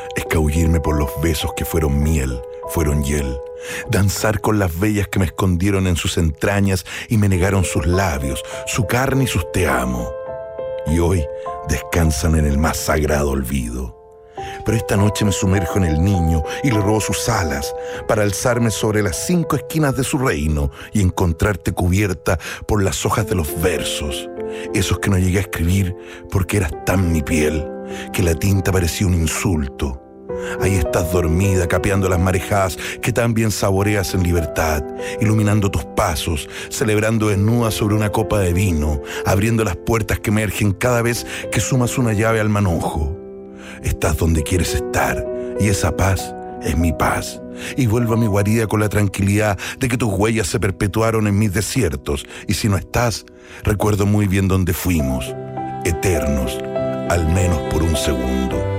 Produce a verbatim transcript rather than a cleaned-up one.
escabullirme por los besos que fueron miel, fueron hiel, danzar con las bellas que me escondieron en sus entrañas y me negaron sus labios, su carne y sus te amo. Y hoy descansan en el más sagrado olvido. Pero esta noche me sumerjo en el niño y le robo sus alas para alzarme sobre las cinco esquinas de su reino y encontrarte cubierta por las hojas de los versos, esos que no llegué a escribir porque eras tan mi piel que la tinta parecía un insulto. Ahí estás dormida, capeando las marejadas que tan bien saboreas en libertad, iluminando tus pasos, celebrando desnuda sobre una copa de vino, abriendo las puertas que emergen cada vez que sumas una llave al manojo. Estás donde quieres estar, y esa paz es mi paz. Y vuelvo a mi guarida con la tranquilidad de que tus huellas se perpetuaron en mis desiertos, y si no estás, recuerdo muy bien dónde fuimos, eternos, al menos por un segundo.